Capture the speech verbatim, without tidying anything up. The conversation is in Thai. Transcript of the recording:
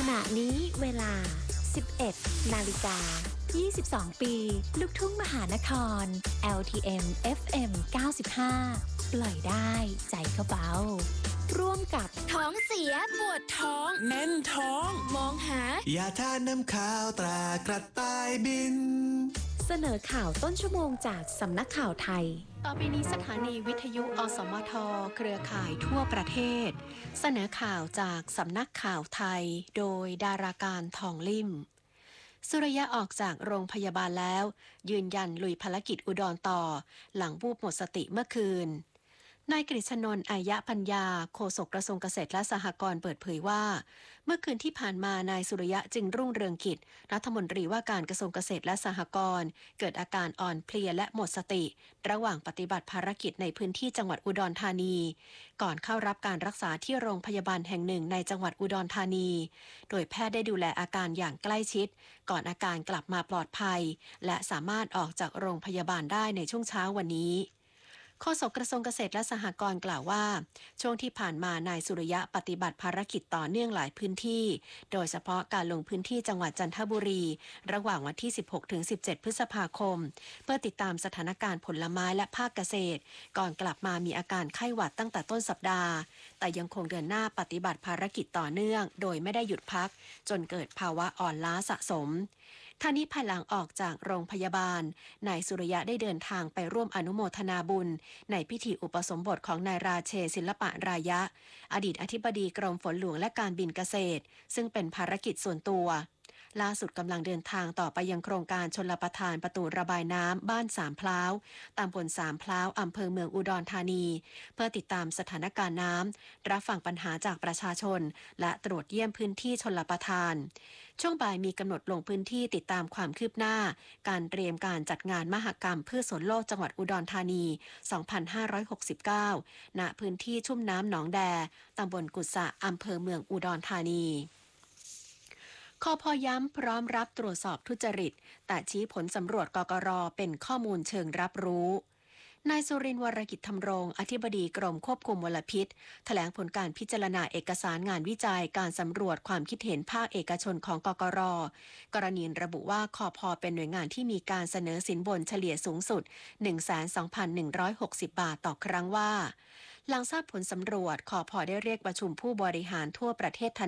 ณะนี้เวลา สิบเอ็ด นาฬิกา ยี่สิบสอง ปี ลูกทุ่งมหานคร แอล ที เอ็ม เอฟ เอ็ม เก้าสิบห้า ปล่อยได้ใจเขาเบาร่วมกับท้องเสียปวดท้องแน่นท้องมองหายาทานน้ำข้าวตรากระต่ายบินเสนอข่าวต้นชั่วโมงจากสำนักข่าวไทยต่อไปนี้สถานีวิทยุอสมทเครือข่ายทั่วประเทศเสนอข่าวจากสำนักข่าวไทยโดยดาราการทองลิ่มสุริยะออกจากโรงพยาบาลแล้วยืนยันลุยภารกิจอุดรต่อหลังวูบหมดสติเมื่อคืนนายกฤษณนท์ อายะปัญญาโฆษกกระทรวงเกษตรและสหกรณ์เปิดเผยว่าเมื่อคืนที่ผ่านมานายสุริยะจึงรุ่งเรืองกิจรัฐมนตรีว่าการกระทรวงเกษตรและสหกรณ์เกิดอาการอ่อนเพลียและหมดสติระหว่างปฏิบัติภารกิจในพื้นที่จังหวัดอุดรธานีก่อนเข้ารับการรักษาที่โรงพยาบาลแห่งหนึ่งในจังหวัดอุดรธานีโดยแพทย์ได้ดูแลอาการอย่างใกล้ชิดก่อนอาการกลับมาปลอดภัยและสามารถออกจากโรงพยาบาลได้ในช่วงเช้าวันนี้โฆษกกระทรวงเกษตรและสหกรณ์กล่าวว่าช่วงที่ผ่านมานายสุริยะปฏิบัติภารกิจต่อเนื่องหลายพื้นที่โดยเฉพาะการลงพื้นที่จังหวัดจันทบุรีระหว่างวันที่ สิบหกถึงสิบเจ็ด พฤษภาคมเพื่อติดตามสถานการณ์ผลไม้และภาคเกษตรก่อนกลับมามีอาการไข้หวัดตั้งแต่ต้นสัปดาห์แต่ยังคงเดินหน้าปฏิบัติภารกิจต่อเนื่องโดยไม่ได้หยุดพักจนเกิดภาวะอ่อนล้าสะสมท่านี้ภายหลังออกจากโรงพยาบาลนายสุริยะได้เดินทางไปร่วมอนุโมทนาบุญในพิธีอุปสมบทของนายราเชศิลปะรายะอดีตอธิบดีกรมฝนหลวงและการบินเกษตรซึ่งเป็นภารกิจส่วนตัวล่าสุดกำลังเดินทางต่อไปยังโครงการชลประทานประตูระบายน้ำบ้านสามพร้าวตำบลสามพร้าวอำเภอเมืองอุดรธานีเพื่อติดตามสถานการณ์น้ำรับฟังปัญหาจากประชาชนและตรวจเยี่ยมพื้นที่ชลประทานช่วงบ่ายมีกำหนดลงพื้นที่ติดตามความคืบหน้าการเตรียมการจัดงานมหกรรมพืชสวนโลกจังหวัดอุดรธานี สองพันห้าร้อยหกสิบเก้า ณ พื้นที่ชุ่มน้ำหนองแดตำบลกุษะอำเภอเมืองอุดรธานีคพ.ย้ำพร้อมรับตรวจสอบทุจริตแต่ชี้ผลสำรวจกกร.เป็นข้อมูลเชิงรับรู้นายสุรินทร์ วรกิจธรรมรงค์อธิบดีกรมควบคุมมลพิษแถลงผลการพิจารณาเอกสารงานวิจัยการสำรวจความคิดเห็นภาคเอกชนของกกร.กรณีระบุว่าคพ.เป็นหน่วยงานที่มีการเสนอสินบนเฉลี่ยสูงสุด หนึ่งแสนสองพันหนึ่งร้อยหกสิบ บาทต่อครั้งว่าหลังทราบผลสำรวจคพ.ได้เรียกประชุมผู้บริหารทั่วประเทศทัน